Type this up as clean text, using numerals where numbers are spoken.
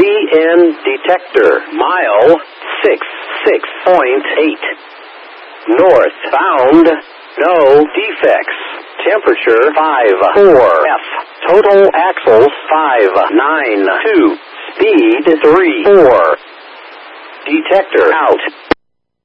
CN detector. Mile 66.8. Northbound. No defects. Temperature 54 F. Total axles 592. Speed 34. Detector out.